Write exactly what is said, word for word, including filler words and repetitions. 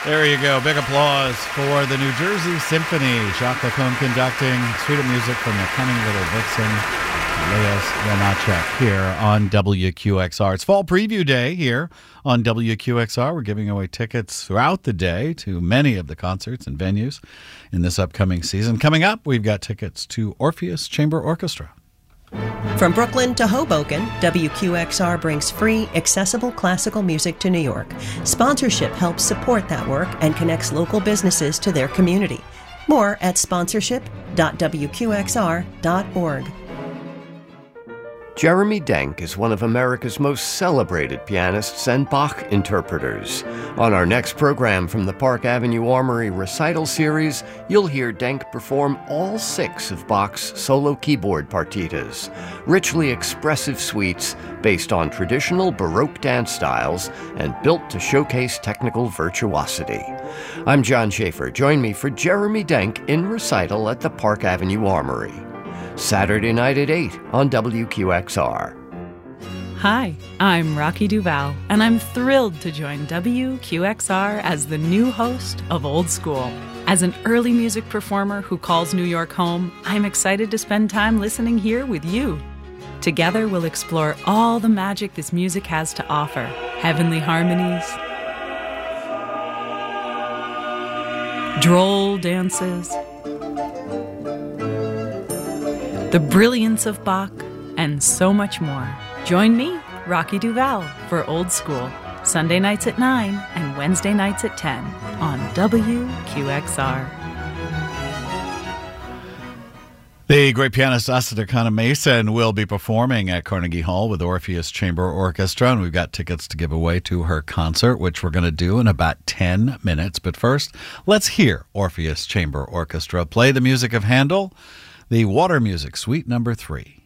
There you go. Big applause for the New Jersey Symphony. Jacques Lacombe conducting. Suite of music from the cunning little vixen, Leos Janacek, here on W Q X R. It's Fall Preview Day here on W Q X R. We're giving away tickets throughout the day to many of the concerts and venues in this upcoming season. Coming up, we've got tickets to Orpheus Chamber Orchestra. From Brooklyn to Hoboken, W Q X R brings free, accessible classical music to New York. Sponsorship helps support that work and connects local businesses to their community. More at sponsorship dot w q x r dot org. Jeremy Denk is one of America's most celebrated pianists and Bach interpreters. On our next program from the Park Avenue Armory Recital Series, you'll hear Denk perform all six of Bach's solo keyboard partitas, richly expressive suites based on traditional Baroque dance styles and built to showcase technical virtuosity. I'm John Schaefer. Join me for Jeremy Denk in recital at the Park Avenue Armory. Saturday night at eight on W Q X R. Hi, I'm Rocky Duval, and I'm thrilled to join W Q X R as the new host of Old School. As an early music performer who calls New York home, I'm excited to spend time listening here with you. Together, we'll explore all the magic this music has to offer. Heavenly harmonies, droll dances, the brilliance of Bach, and so much more. Join me, Rocky Duval, for Old School, Sunday nights at nine and Wednesday nights at ten on W Q X R. The great pianist Asa Mason will be performing at Carnegie Hall with Orpheus Chamber Orchestra, and we've got tickets to give away to her concert, which we're going to do in about ten minutes. But first, let's hear Orpheus Chamber Orchestra play the music of Handel, the Water Music Suite number three.